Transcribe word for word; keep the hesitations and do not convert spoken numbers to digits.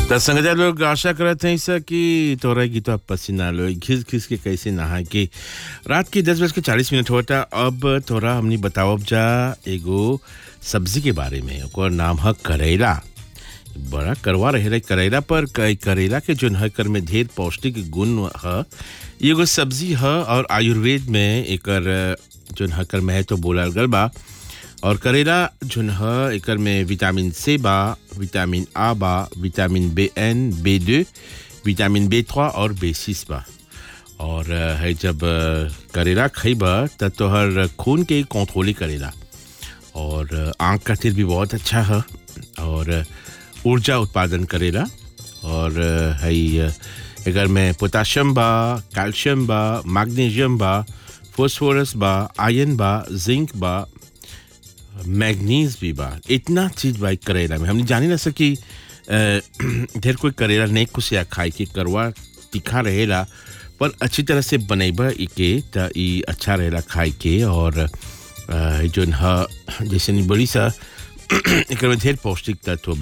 त संगता लोग आशा करत हैं ऐसा कि तोरा की तो पसीना लो घिस घिस के कैसे नहा के रात के दस बज के चालीस मिनट होता। अब तोरा हमने बताओ अब जा एगो सब्जी के बारे में, ओकर नाम है करेला। बड़ा करवा रहे रहे करेला, पर करेला के जोन है कर में ढेर पौष्टिक गुण है। एगो सब्जी है और आयुर्वेद में एकर जोन है कर में है तो बोला गल बा। और करेला जोन है एकर में विटामिन सी बा, विटामिन आ बा, विटामिन बी एन, बी दो, विटामिन बी थ्री और बी सिक्स बा। और है जब करेला खइबा त तोहर खून के कंट्रोल करेला और आँख खातिर भी बहुत अच्छा है और ऊर्जा उत्पादन करेला। और है एकर में पोटाशियम बा, कैल्शियम बा, मैग्नीशियम बा, फास्फोरस बा, आयरन बा, जिंक बा, मैग्नीज भी बा। इतना चीज बा करेला में। हमने जानी ना सकी ढेर कोई करेला नहीं कुछ या खाए के करवा तीखा रहेला, पर अच्छी तरह से बनेबा इके त ई अच्छा रहेला खाए के। और जोन ह जैसे बड़ी सा एकर में ढेर पौष्टिक तत्व बा।